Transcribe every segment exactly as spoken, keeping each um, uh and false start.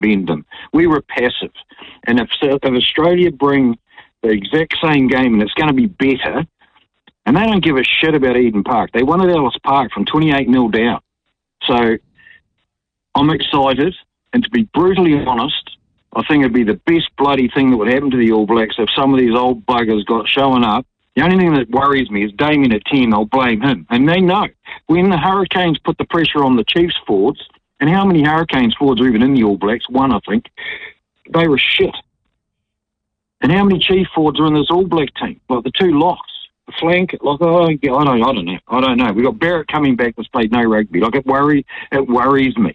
bend them. We were passive. And if, if Australia bring the exact same game and it's going to be better, and they don't give a shit about Eden Park. They won at Ellis Park from twenty-eight nil down. So I'm excited, and to be brutally honest, I think it'd be the best bloody thing that would happen to the All Blacks if some of these old buggers got showing up. The only thing that worries me is Damien at ten, I'll blame him. And they know. When the Hurricanes put the pressure on the Chiefs forwards, and how many Hurricanes forwards are even in the All Blacks? One, I think. They were shit. And how many Chief forwards are in this All Black team? Like the two locks, the flank. Like oh, I don't, I don't know. I don't know. We got Barrett coming back that's played no rugby. Like it worry, it worries me.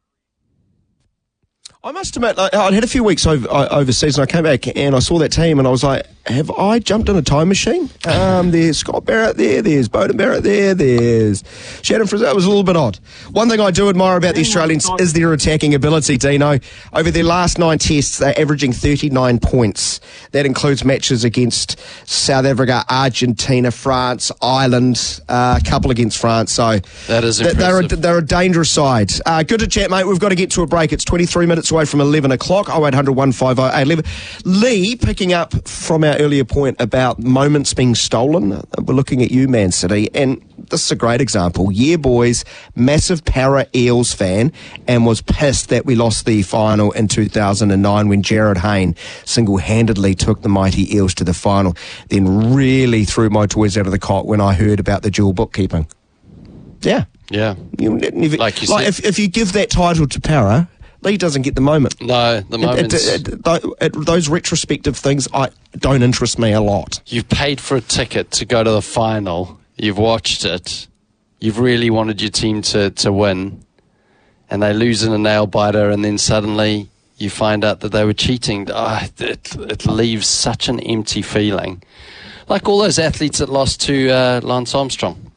I must admit, I'd had a few weeks over, overseas, and I came back and I saw that team, and I was like, have I jumped in a time machine? Um, there's Scott Barrett there, there's Beauden Barrett there, there's Shannon Frizzell. It was a little bit odd. One thing I do admire about the Australians is their attacking ability, Dino. Over their last nine tests, they're averaging thirty-nine points. That includes matches against South Africa, Argentina, France, Ireland, uh, a couple against France. So that is impressive. They're a, they're a dangerous side. Uh, good to chat, mate. We've got to get to a break. It's twenty-three minutes away from eleven o'clock. oh eight hundred, one five oh, eight eleven. Lee, picking up from our earlier point about moments being stolen, we're looking at you, Man City, and this is a great example. Yeah, boys, massive Para Eels fan, and was pissed that we lost the final in two thousand nine when Jared Hayne single-handedly took the mighty Eels to the final, then really threw my toys out of the cot when I heard about the dual bookkeeping. Yeah. Yeah. You, if, like you like said. If, if you give that title to Para, Lee doesn't get the moment. No, the moments. It, it, it, it, those retrospective things I don't interest me a lot. You've paid for a ticket to go to the final. You've watched it. You've really wanted your team to, to win. And they lose in a nail biter, and then suddenly you find out that they were cheating. Oh, it, it leaves such an empty feeling. Like all those athletes that lost to uh, Lance Armstrong.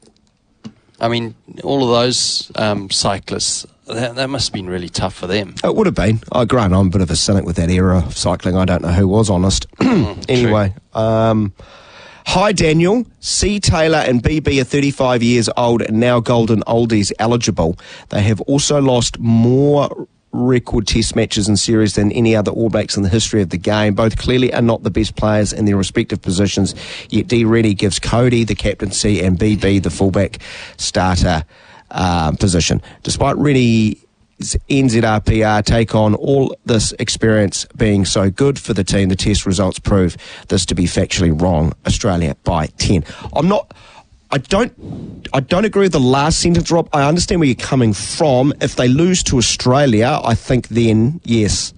I mean, all of those um, cyclists. That, that must have been really tough for them. It would have been. I grant I'm a bit of a cynic with that era of cycling. I don't know who was honest. Anyway, um, hi Daniel. C. Taylor and B B are thirty-five years old and now Golden Oldies eligible. They have also lost more record test matches and series than any other All Blacks in the history of the game. Both clearly are not the best players in their respective positions, yet D. Reddy gives Cody the captaincy and B B the fullback starter Uh, position. Despite Reddy's N Z R P R take on all this experience being so good for the team, the test results prove this to be factually wrong. Australia by ten. I'm not. I don't. I don't agree with the last sentence, Rob. I understand where you're coming from. If they lose to Australia, I think then yes.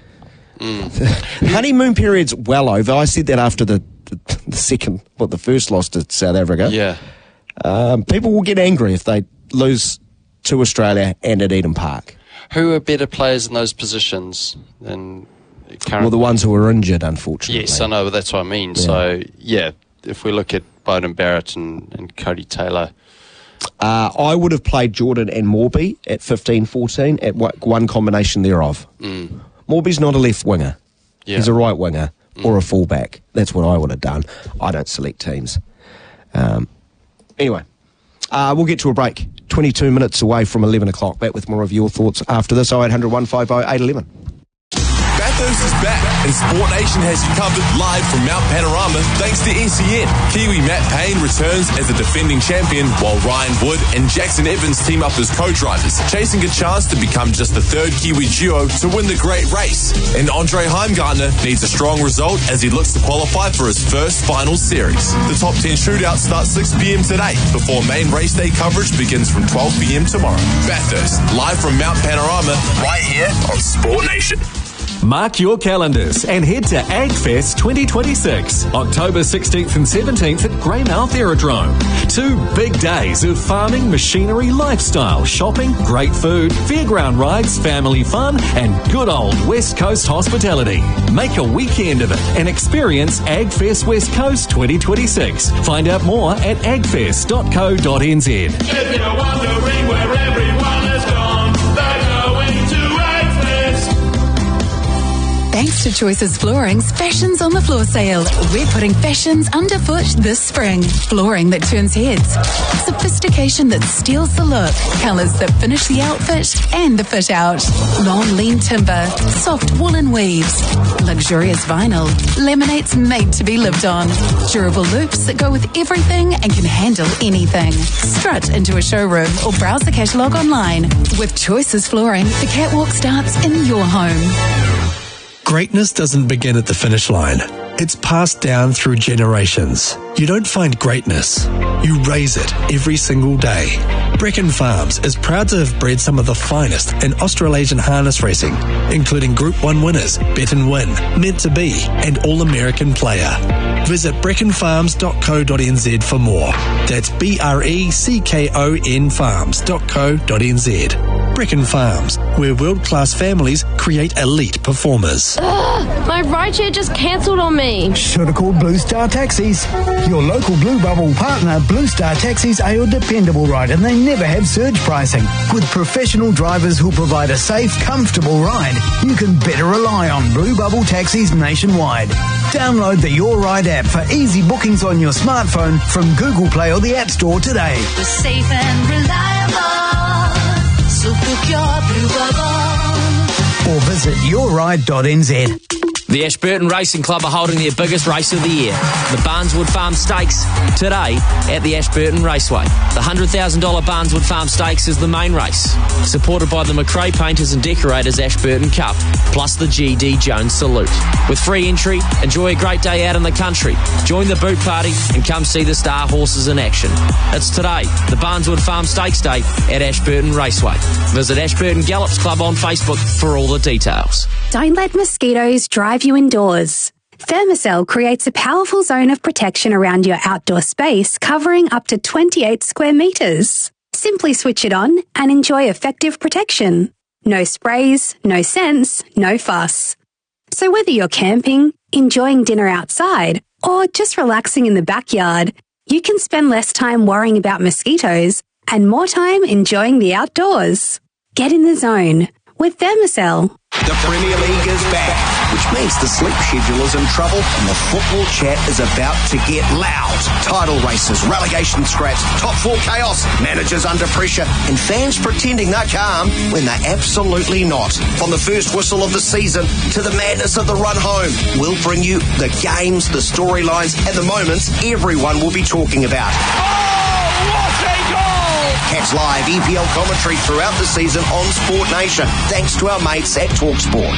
Mm. The honeymoon period's well over. I said that after the the, the second, well, the first loss to South Africa. Yeah. Um, people will get angry if they lose to Australia and at Eden Park. Who are better players in those positions than currently? Well, the ones who are injured, unfortunately. Yes, I know, but that's what I mean. Yeah. So, yeah, if we look at Beauden Barrett and, and Cody Taylor. Uh, I would have played Jordan and Morby at fifteen fourteen at one combination thereof. Mm. Morby's not a left winger. Yeah. He's a right winger mm. or a fullback. That's what I would have done. I don't select teams. Um, anyway. Uh, we'll get to a break. twenty-two minutes away from eleven o'clock. Back with more of your thoughts after this. oh eight hundred, one five oh, eight eleven. Bathurst is back, and Sport Nation has you covered live from Mount Panorama thanks to S E N. Kiwi Matt Payne returns as a defending champion, while Ryan Wood and Jackson Evans team up as co-drivers, chasing a chance to become just the third Kiwi duo to win the great race. And Andre Heimgartner needs a strong result as he looks to qualify for his first final series. The top ten shootout starts six p.m. today, before main race day coverage begins from twelve p.m. tomorrow. Bathurst, live from Mount Panorama, right here on Sport Nation. Mark your calendars and head to AgFest twenty twenty-six, October sixteenth and seventeenth at Greymouth Aerodrome. Two big days of farming, machinery, lifestyle, shopping, great food, fairground rides, family fun, and good old West Coast hospitality. Make a weekend of it and experience AgFest West Coast twenty twenty-six. Find out more at agfest dot co dot n z. If you're wondering where everyone has gone, they're going to AgFest. Thanks to Choices Flooring's Fashions on the Floor sale, we're putting fashions underfoot this spring. Flooring that turns heads, sophistication that steals the look, colours that finish the outfit and the fit out. Long lean timber, soft woolen weaves, luxurious vinyl, laminates made to be lived on, durable loops that go with everything and can handle anything. Strut into a showroom or browse the catalogue online. With Choices Flooring, the catwalk starts in your home. Greatness doesn't begin at the finish line. It's passed down through generations. You don't find greatness. You raise it every single day. Brecon Farms is proud to have bred some of the finest in Australasian harness racing, including Group one winners, Bet and Win, Meant to Be, and All-American Player. Visit brecon farms dot co dot n z for more. That's B R E C K O N farms dot co dot n z. Brecon Farms, where world-class families create elite performers. Ugh, my rideshare just cancelled on me. Should have called Blue Star Taxis. Your local Blue Bubble partner, Blue Star Taxis, are your dependable ride, and they never have surge pricing. With professional drivers who provide a safe, comfortable ride, you can better rely on Blue Bubble Taxis nationwide. Download the Your Ride app for easy bookings on your smartphone from Google Play or the App Store today. We're safe and reliable, so book your Blue Bubble. Or visit your ride dot n z. The Ashburton Racing Club are holding their biggest race of the year, the Barneswood Farm Stakes, today at the Ashburton Raceway. The one hundred thousand dollars Barneswood Farm Stakes is the main race, supported by the McRae Painters and Decorators Ashburton Cup, plus the G D Jones Salute. With free entry, enjoy a great day out in the country, join the boot party and come see the star horses in action. It's today, the Barneswood Farm Stakes Day at Ashburton Raceway. Visit Ashburton Gallops Club on Facebook for all the details. Don't let mosquitoes drive you indoors. Thermacell creates a powerful zone of protection around your outdoor space, covering up to twenty-eight square metres. Simply switch it on and enjoy effective protection. No sprays, no scents, no fuss. So whether you're camping, enjoying dinner outside, or just relaxing in the backyard, you can spend less time worrying about mosquitoes and more time enjoying the outdoors. Get in the zone with Thermacell. The Premier League is back, which means the sleep schedule is in trouble and the football chat is about to get loud. Title races, relegation scraps, top four chaos, managers under pressure, and fans pretending they're calm when they're absolutely not. From the first whistle of the season to the madness of the run home, we'll bring you the games, the storylines, and the moments everyone will be talking about. Oh, what a goal! Catch live E P L commentary throughout the season on Sport Nation, thanks to our mates at TalkSport.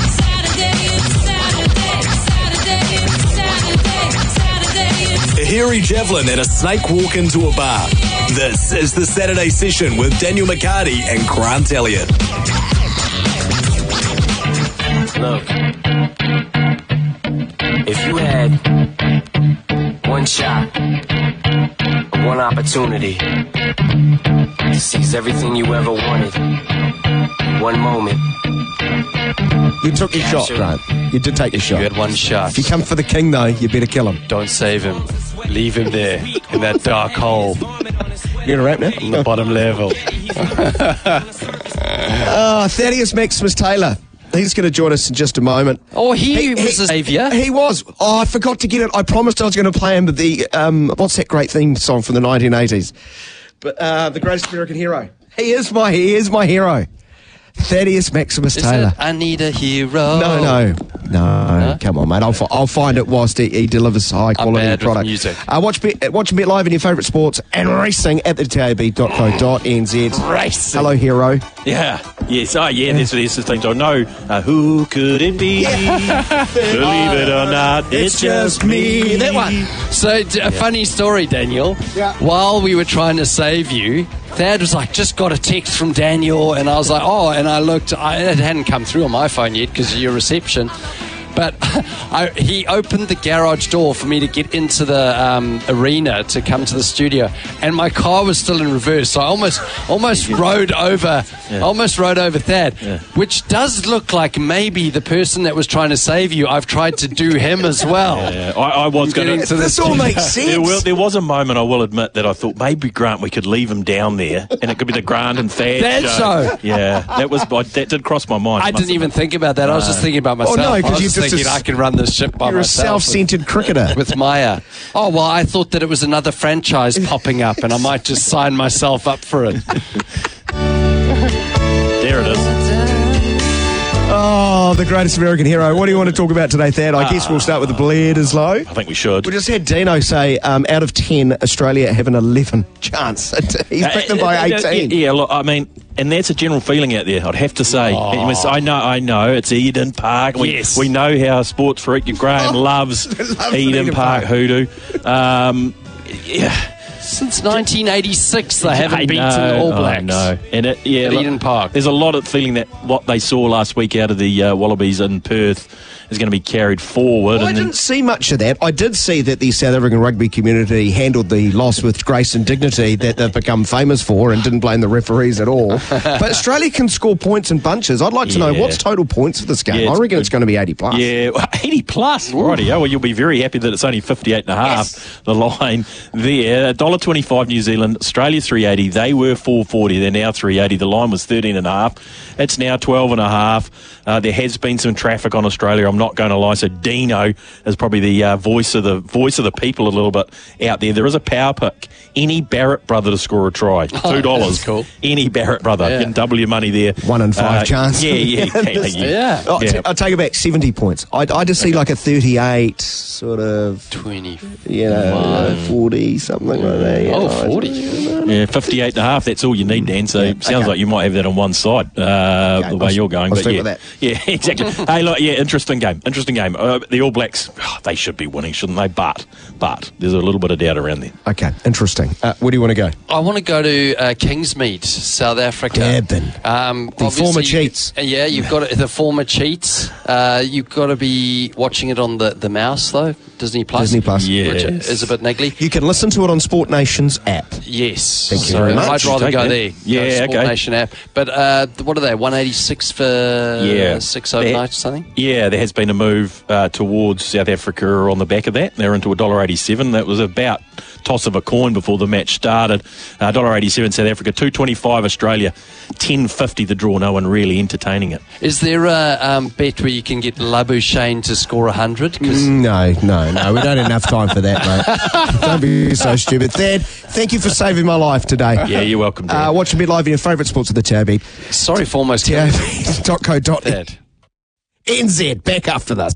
A hairy javelin and a snake walk into a bar. This is the Saturday Session with Daniel McCarty and Grant Elliott. Look, if you had one shot, one opportunity to seize everything you ever wanted, one moment. You took your shot, Grant. You did take your shot. You had one shot. If you come for the king, though, you better kill him. Don't save him. Leave him there in that dark hole. You're going to rap now? On the bottom level. Oh, Thaddeus Maximus Taylor. He's going to join us in just a moment. Oh, he, he was a saviour. He was. Oh, I forgot to get it. I promised I was going to play him the, um, what's that great theme song from the nineteen eighties? But uh, the greatest American hero. He is my, he is my hero. Thaddeus Maximus Is Taylor. It, I need a hero. No, no, no, no? Come on, mate. I'll, fi- I'll find it whilst he, he delivers high quality I'm bad product. With music. Uh, watch Bet, watch Bet Live in your favourite sports and racing at the tab dot co dot n z. Racing. Hello, hero. Yeah. Yes. Oh, yeah. This is the things I know. Uh, who could it be? Yeah. Believe it or not, it's just me. That one. So, d- a Yeah. funny story, Daniel. Yeah. While we were trying to save you, Thad was like, just got a text from Daniel, and I was like, oh, and I looked, I, it hadn't come through on my phone yet because of your reception, But I, he opened the garage door for me to get into the um, arena to come to the studio, and my car was still in reverse. So I almost almost rode over, Yeah. almost rode over Thad, Yeah. which does look like maybe the person that was trying to save you. I've tried to do him as well. Yeah, I, I was going Getting to. to the This all studio. makes sense. There, will, there was a moment, I will admit, that I thought maybe Grant, we could leave him down there, and it could be the Grant and Thad, Thad show. Yeah, that was I, that did cross my mind. I must didn't even admit. think about that. I was just thinking about myself. Oh, no, 'cause I was you're just just a thinking s- I can run this ship by You're a myself. self-centered cricketer. With Maya. Oh, well, I thought that it was another franchise popping up and I might just sign myself up for it. There it is. Oh, the greatest American hero. What do you want to talk about today, Thad? I guess we'll start with the Blair's low. I think we should. We just had Dino say, um, out of ten, Australia have an eleven chance. He's picked them by Uh, uh, eighteen. Yeah, look, I mean, and that's a general feeling out there, I'd have to say. Oh. It was- I know, I know, it's Eden Park. We, Yes. we know how sports freak Graham Oh, loves loves Eden, Eden Park, Park. hoodoo. Um, yeah. Since nineteen eighty-six, they haven't I beaten know, the All Blacks. I know. And it, yeah, At look, Eden Park. There's a lot of feeling that what they saw last week out of the uh, Wallabies in Perth is going to be carried forward. Well, I and then- didn't see much of that. I did see that the South African rugby community handled the loss with grace and dignity that they've become famous for and didn't blame the referees at all. But Australia can score points in bunches. I'd like to know Yeah. what's total points for this game. Yeah, I it's reckon good. it's going to be eighty plus. Yeah, well, eighty plus. Righty, yeah. Well, you'll be very happy that it's only fifty-eight and a half. Yes. The line there. one dollar twenty-five New Zealand, Australia three eighty. They were four forty. They're now three eighty. The line was thirteen and a half. It's now twelve and a half. Uh, there has been some traffic on Australia. I'm not going to lie. So Dino is probably the uh, voice of the voice of the people a little bit out there. There is a power pick. Any Barrett brother to score a try. Two dollars. that's cool. Any Barrett brother. Yeah. You can double your money there. One in five Uh, chance. Yeah, yeah, yeah. yeah. Yeah. Oh, Yeah. t- I'll take it back, seventy points. I, I just see like a thirty-eight, sort of, twenty. you know, forty, something like that. you Oh, know. forty. Yeah, fifty-eight and a half, that's all you need, Dan. So it sounds okay. like you might have that on one side, uh, Okay, the way I'll- you're going. I'll but stick yeah, with that. yeah, exactly. Hey, look, yeah, interesting game. Interesting game. Uh, the All Blacks, oh, they should be winning, shouldn't they? But, but, there's a little bit of doubt around there. Okay, interesting. Uh, where do you want to go? I want to go to uh, Kingsmead, South Africa. Durban. Um, The obviously former you- cheats. uh, Yeah, you've got it, the former cheats. Uh, you've got to be watching it on the, the mouse, though. Disney Plus. Disney Plus. Which Yes. is a bit niggly. You can listen to it on Sport Nation's app. Yes. Thank you so very much. I'd rather Take go that. there. Yeah, go Sport okay. Nation app. But uh, what are they? one eighty-six for Yeah. six They- overnight or something? Yeah, there has been a move uh, towards South Africa on the back of that. They're into one dollar eighty-seven. That was about toss of a coin before the match started. Uh, one dollar eighty-seven South Africa, two twenty-five Australia, ten fifty the draw. No one really entertaining it. Is there a um, bet where you can get Labuschagne to score one hundred? No, no, no. We don't have enough time for that, mate. Don't be so stupid. Thad, thank you for saving my life today. Yeah, you're welcome, Dan. Uh, watch a bit live in your favourite sports of the Tabby. Sorry for almost T killing A me. B dot co dot Dad. N Z. Back after this.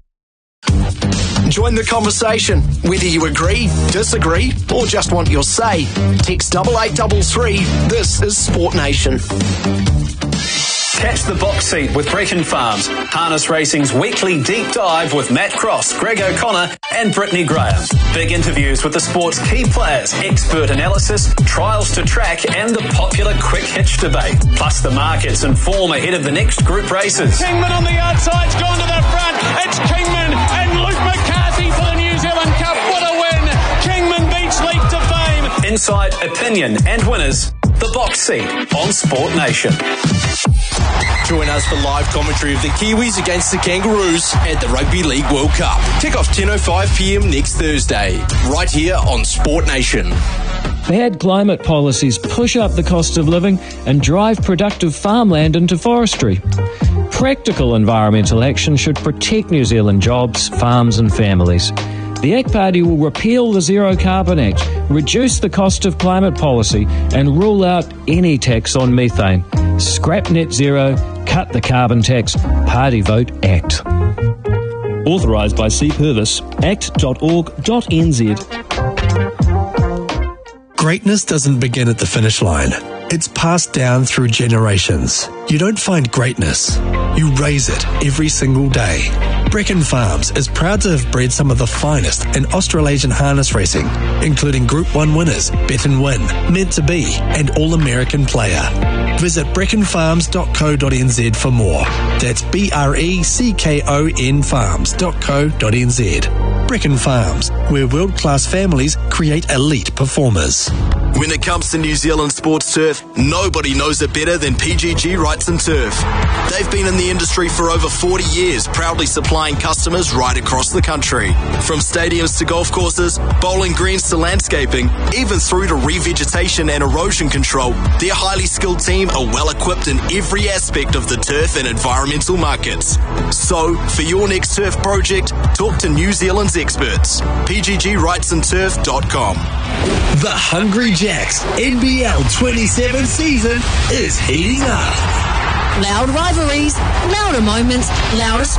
Join the conversation. Whether you agree, disagree, or just want your say, text double eight double three. This is Sport Nation. Catch the box seat with Brecon Farms. Harness Racing's weekly deep dive with Matt Cross, Greg O'Connor and Brittany Graham. Big interviews with the sport's key players, expert analysis, trials to track and the popular quick hitch debate. Plus the markets and form ahead of the next group races. Kingman on the outside's gone to the front. It's Kingman and Luke McCarthy for the New Zealand Cup. What a win! Kingman beats Leap to fame. Insight, opinion and winners. The box seat on Sport Nation. Join us for live commentary of the Kiwis against the Kangaroos at the Rugby League World Cup. Kick off ten oh five p.m. next Thursday, right here on Sport Nation. Bad climate policies push up the cost of living and drive productive farmland into forestry. Practical environmental action should protect New Zealand jobs, farms and families. The A C T Party will repeal the Zero Carbon Act, reduce the cost of climate policy and rule out any tax on methane. Scrap net zero, cut the carbon tax, Party Vote Act. Authorised by C. Purvis, act dot org dot n z. Greatness doesn't begin at the finish line. It's passed down through generations. You don't find greatness. You raise it every single day. Brecon Farms is proud to have bred some of the finest in Australasian harness racing, including Group one winners, Bet and Win, Meant to Be, and All-American Player. Visit brecon farms dot co dot n z for more. That's B R E C K O N farms dot co dot n z. Brecon Farms, where world-class families create elite performers. When it comes to New Zealand sports turf, nobody knows it better than P G G Wrights and Turf. They've been in the industry for over forty years, proudly supplying customers right across the country. From stadiums to golf courses, bowling greens to landscaping, even through to revegetation and erosion control, their highly skilled team are well equipped in every aspect of the turf and environmental markets. So, for your next turf project, talk to New Zealand's experts. P G G Wrights and Turf dot com. The Hungry Jacks N B L twenty-seven season is heating up. Loud rivalries, louder moments, louder